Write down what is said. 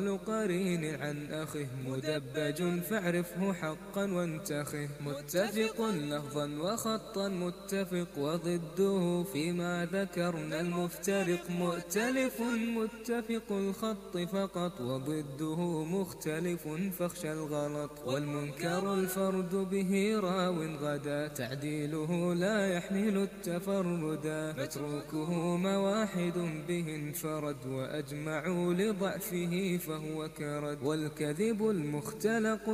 قرين عن أخه مدبج فاعرفه حقا وانتخه. متفق لفظا وخطا متفق وضده فيما ذكرنا المفترق. مؤتلف متفق الخط فقط وضده مختلف فاخشى الغلط. والمنكر الفرد به راو غدا تعديله لا يحمل التفردا. متروكه مواحد به انفرد وأجمعوا لضعفه فهو كرد. والكذب المختلق